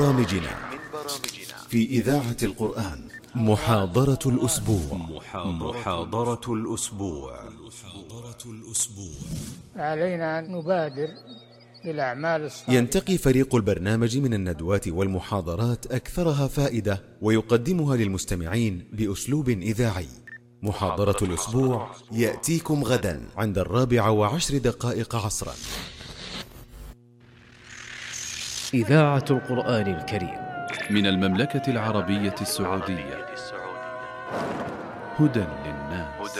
برامجنا في إذاعة القرآن محاضرة الأسبوع. محاضرة الأسبوع. علينا أن نبادر بالأعمال الصالحة. ينتقي فريق البرنامج من الندوات والمحاضرات أكثرها فائدة ويقدمها للمستمعين بأسلوب إذاعي. محاضرة الأسبوع يأتيكم غدا عند 4:10 عصرا. إذاعة القرآن الكريم من المملكة العربية السعودية. هدى للناس.